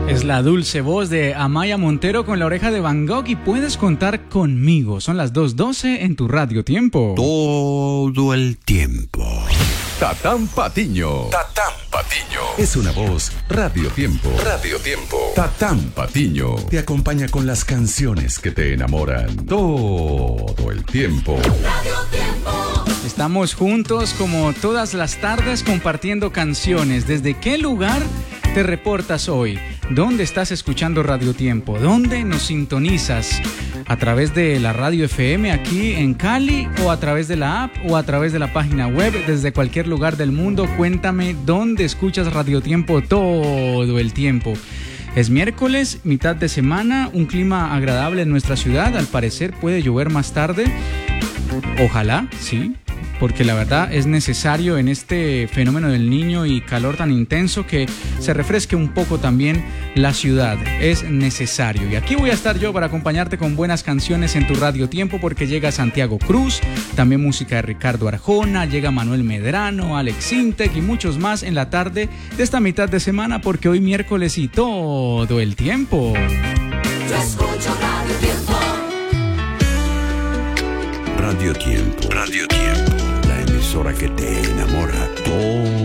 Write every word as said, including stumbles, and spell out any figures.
Es la dulce voz de Amaya Montero con la oreja de Van Gogh y puedes contar conmigo. Son las dos doce en tu Radio Tiempo. Todo el tiempo. Tatán Patiño. Tatán Patiño. Es una voz Radio Tiempo. Radio Tiempo. Tatán Patiño. Te acompaña con las canciones que te enamoran. Todo el tiempo. Radio Tiempo. Estamos juntos como todas las tardes compartiendo canciones. ¿Desde qué lugar te reportas hoy? ¿Dónde estás escuchando Radio Tiempo? ¿Dónde nos sintonizas? ¿A través de la radio F M aquí en Cali o a través de la app o a través de la página web? Desde cualquier lugar del mundo, cuéntame dónde escuchas Radio Tiempo todo el tiempo. Es miércoles, mitad de semana, un clima agradable en nuestra ciudad. Al parecer puede llover más tarde. Ojalá, sí. Porque la verdad es necesario en este fenómeno del Niño y calor tan intenso que se refresque un poco también la ciudad. Es necesario. Y aquí voy a estar yo para acompañarte con buenas canciones en tu Radio Tiempo, porque llega Santiago Cruz, también música de Ricardo Arjona, llega Manuel Medrano, Alex Intec y muchos más en la tarde de esta mitad de semana, porque hoy miércoles y todo el tiempo. Yo escucho Radio Tiempo. Radio Tiempo. Radio Tiempo. La emisora que te enamora todo